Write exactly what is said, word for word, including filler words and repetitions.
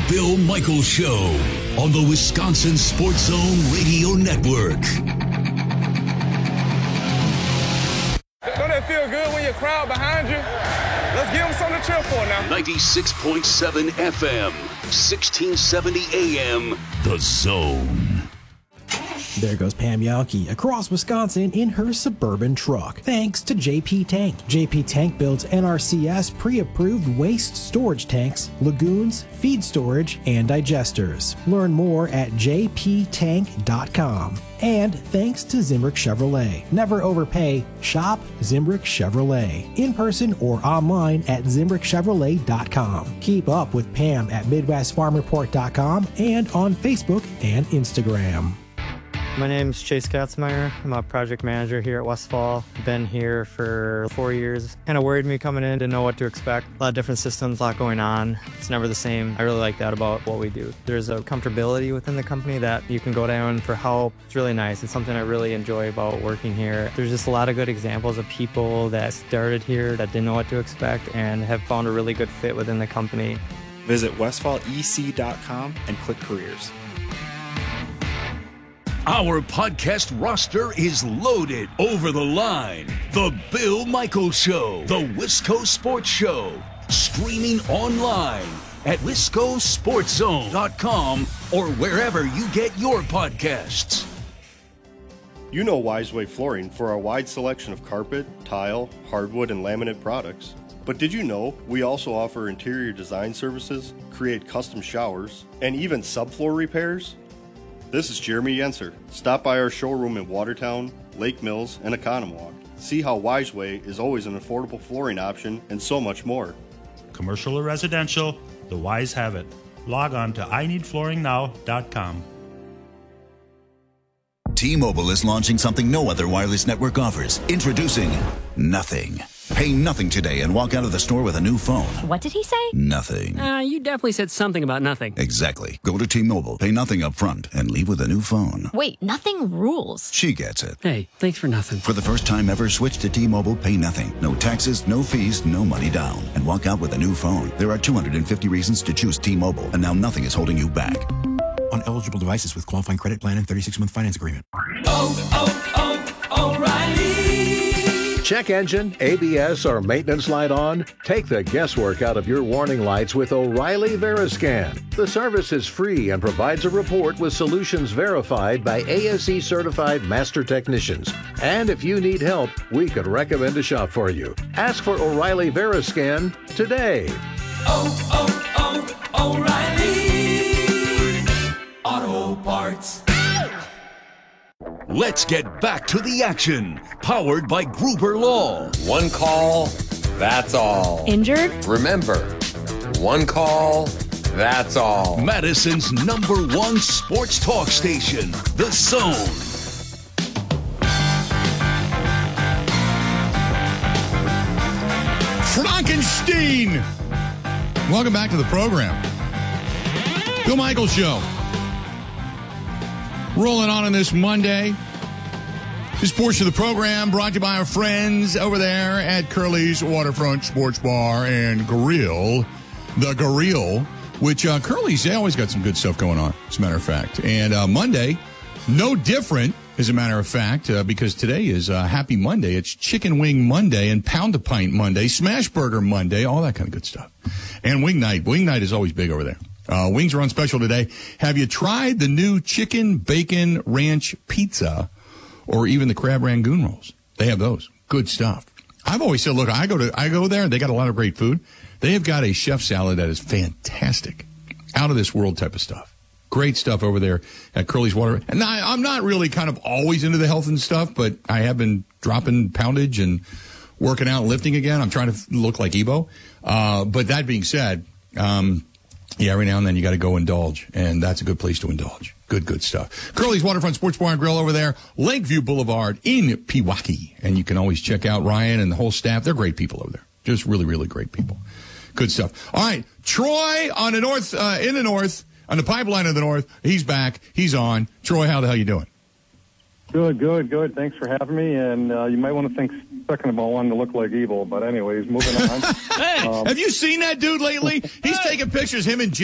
Bill Michaels Show on the Wisconsin Sports Zone Radio Network. Don't that feel good when your crowd behind you? Let's give them something to cheer for now. ninety-six point seven F M, sixteen seventy A M, The Zone. There goes Pam Yawkey across Wisconsin in her Suburban truck, thanks to J P Tank. J P Tank builds N R C S pre-approved waste storage tanks, lagoons, feed storage, and digesters. Learn more at j p tank dot com. And thanks to Zimrick Chevrolet. Never overpay. Shop Zimrick Chevrolet. In person or online at zimrick chevrolet dot com. Keep up with Pam at midwest farm report dot com and on Facebook and Instagram. My name's Chase Katzmeyer. I'm a project manager here at Westfall. Been here for four years. Kind of worried me coming in, didn't know what to expect. A lot of different systems, a lot going on. It's never the same. I really like that about what we do. There's a comfortability within the company that you can go down for help. It's really nice. It's something I really enjoy about working here. There's just a lot of good examples of people that started here that didn't know what to expect and have found a really good fit within the company. Visit westfall e c dot com and click careers. Our podcast roster is loaded. Over the Line, The Bill Michaels Show, The Wisco Sports Show, streaming online at wisco sports zone dot com or wherever you get your podcasts. You know Wiseway Flooring for our wide selection of carpet, tile, hardwood, and laminate products. But did you know we also offer interior design services, create custom showers, and even subfloor repairs? This is Jeremy Yenser. Stop by our showroom in Watertown, Lake Mills, and Economwalk. See how Wiseway is always an affordable flooring option and so much more. Commercial or residential, the Wise have it. Log on to i need flooring now dot com. T-Mobile is launching something no other wireless network offers. Introducing Nothing. Pay nothing today and walk out of the store with a new phone. What did he say? Nothing. Uh, you definitely said something about nothing. Exactly. Go to T-Mobile, pay nothing up front, and leave with a new phone. Wait, nothing rules. She gets it. Hey, thanks for nothing. For the first time ever, switch to T-Mobile, pay nothing. No taxes, no fees, no money down. And walk out with a new phone. There are two hundred fifty reasons to choose T-Mobile, and now nothing is holding you back. On eligible devices with qualifying credit plan and thirty-six month finance agreement. Oh, oh, oh, O'Reilly! Check engine, A B S, or maintenance light on? Take the guesswork out of your warning lights with O'Reilly Veriscan. The service is free and provides a report with solutions verified by A S E certified master technicians. And if you need help, we could recommend a shop for you. Ask for O'Reilly Veriscan today. Oh, oh, oh, O'Reilly Auto Parts. Let's get back to the action. Powered by Gruber Law. One call, that's all. Injured? Remember, one call, that's all. Madison's number one sports talk station, The Zone. Frankenstein! Welcome back to the program. Bill Michaels Show. Rolling on on this Monday. This portion of the program brought to you by our friends over there at Curly's Waterfront Sports Bar and Grill. The Grill, which uh, Curly's, they always got some good stuff going on, as a matter of fact. And uh, Monday, no different, as a matter of fact, uh, because today is uh, Happy Monday. It's Chicken Wing Monday and Pound a Pint Monday, Smash Burger Monday, all that kind of good stuff. And Wing Night. Wing Night is always big over there. Uh, wings are on special today. Have you tried the new chicken bacon ranch pizza or even the crab rangoon rolls? They have those. Good stuff. I've always said, look, I go to I go there. They got a lot of great food. They have got a chef salad that is fantastic. Out of this world type of stuff. Great stuff over there at Curly's Water. And I, I'm not really kind of always into the health and stuff, but I have been dropping poundage and working out and lifting again. I'm trying to look like Ebo. Uh, but that being said, um, yeah, every now and then you got to go indulge, and that's a good place to indulge. Good, good stuff. Curly's Waterfront Sports Bar and Grill over there, Lakeview Boulevard in Pewaukee. And you can always check out Ryan and the whole staff. They're great people over there. Just really, really great people. Good stuff. All right, Troy on the north, uh, in the north, on the pipeline of the north. He's back. He's on. Troy, how the hell you doing? Good, good, good. Thanks for having me. And uh, you might want to think second about wanting to look like evil. But anyways, moving on. Hey, um, have you seen that dude lately? He's taking pictures, him and Jim.